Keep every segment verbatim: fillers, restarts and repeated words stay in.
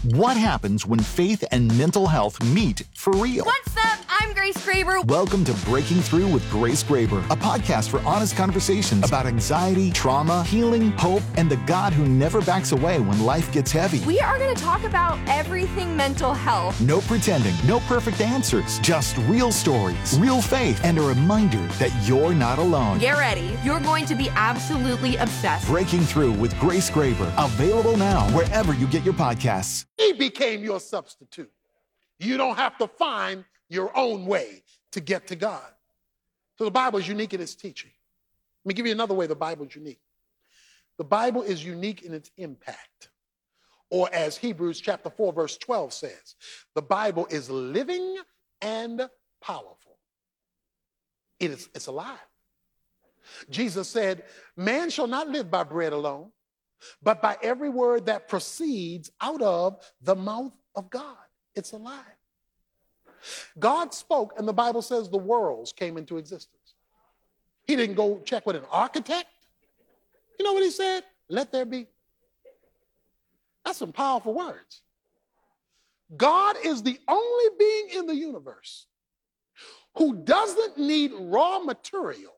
What happens when faith and mental health meet for real? What's up? I'm Grace Graber. Welcome to Breaking Through with Grace Graber, a podcast for honest conversations about anxiety, trauma, healing, hope, and the God who never backs away when life gets heavy. We are going to talk about everything mental health. No pretending, no perfect answers, just real stories, real faith, and a reminder that you're not alone. Get ready. You're going to be absolutely obsessed. Breaking Through with Grace Graber, available now wherever you get your podcasts. He became your substitute. You don't have to find your own way to get to God. So the Bible is unique in its teaching. Let me give you another way the Bible is unique. The Bible is unique in its impact. Or as Hebrews chapter four, verse twelve says, the Bible is living and powerful. It is, it's alive. Jesus said, man shall not live by bread alone, but by every word that proceeds out of the mouth of God. It's alive. God spoke, and the Bible says the worlds came into existence. He didn't go check with an architect. You know what he said? Let there be. That's some powerful words. God is the only being in the universe who doesn't need raw material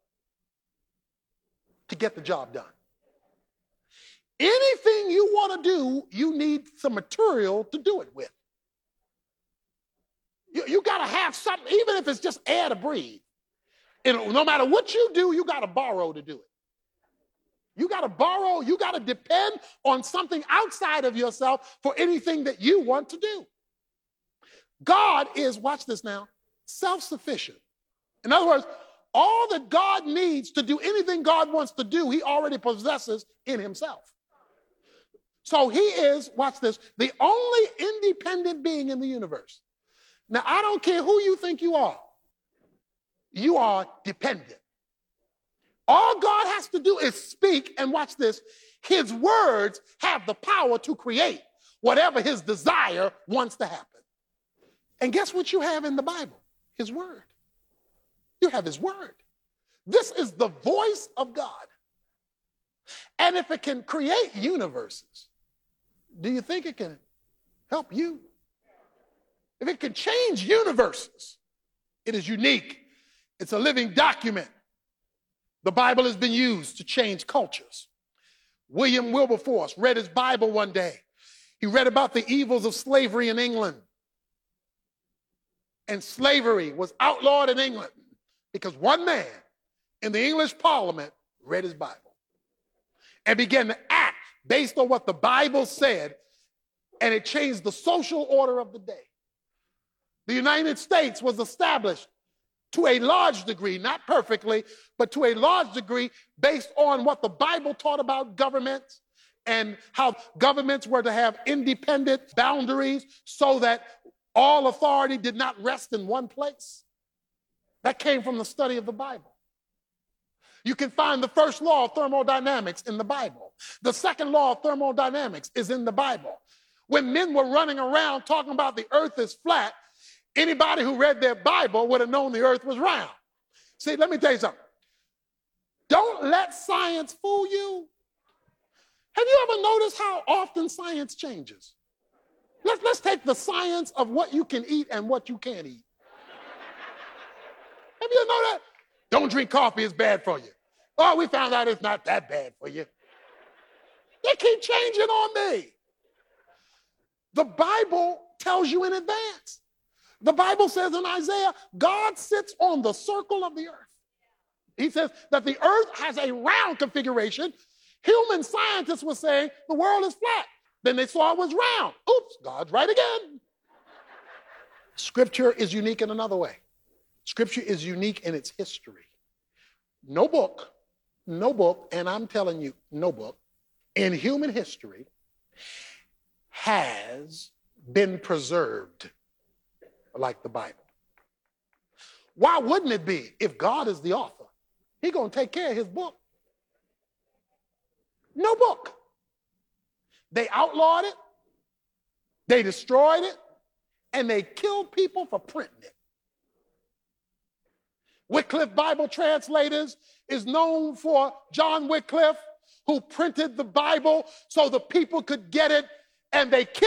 to get the job done. Anything you want to do, you need some material to do it with. You, you got to have something, even if it's just air to breathe. And no matter what you do, you got to borrow to do it. You got to borrow, you got to depend on something outside of yourself for anything that you want to do. God is, watch this now, self-sufficient. In other words, all that God needs to do anything God wants to do, he already possesses in himself. So he is, watch this, the only independent being in the universe. Now, I don't care who you think you are. You are dependent. All God has to do is speak, and watch this, his words have the power to create whatever his desire wants to happen. And guess what you have in the Bible? His word. You have his word. This is the voice of God. And if it can create universes, do you think it can help you? If it can change universes, it is unique. It's a living document. The Bible has been used to change cultures. William Wilberforce read his Bible one day. He read about the evils of slavery in England. And slavery was outlawed in England because one man in the English Parliament read his Bible and began to act based on what the Bible said, and it changed the social order of the day. The United States was established to a large degree, not perfectly, but to a large degree based on what the Bible taught about governments and how governments were to have independent boundaries so that all authority did not rest in one place. That came from the study of the Bible. You can find the first law of thermodynamics in the Bible. The second law of thermodynamics is in the Bible. When men were running around talking about the earth is flat, anybody who read their Bible would have known the earth was round. See, let me tell you something. Don't let science fool you. Have you ever noticed how often science changes? Let's, let's take the science of what you can eat and what you can't eat. Have you know that? Don't drink coffee, it's bad for you. Oh, we found out it's not that bad for you. They keep changing on me. The Bible tells you in advance. The Bible says in Isaiah, God sits on the circle of the earth. He says that the earth has a round configuration. Human scientists were saying the world is flat. Then they saw it was round. Oops, God's right again. Scripture is unique in another way. Scripture is unique in its history. No book, no book, and I'm telling you, no book in human history has been preserved like the Bible. Why wouldn't it be? If God is the author, he's going to take care of his book. No book. They outlawed it, they destroyed it, and they killed people for printing it. Wycliffe Bible Translators is known for John Wycliffe, who printed the Bible so the people could get it, and they killed